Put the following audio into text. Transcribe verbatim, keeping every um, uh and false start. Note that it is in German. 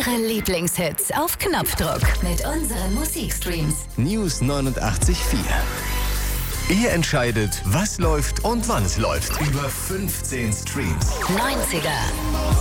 Ihre Lieblingshits auf Knopfdruck mit unseren Musikstreams. News neunundachtzig Komma vier. Ihr entscheidet, was läuft und wann es läuft. Über fünfzehn Streams. neunziger,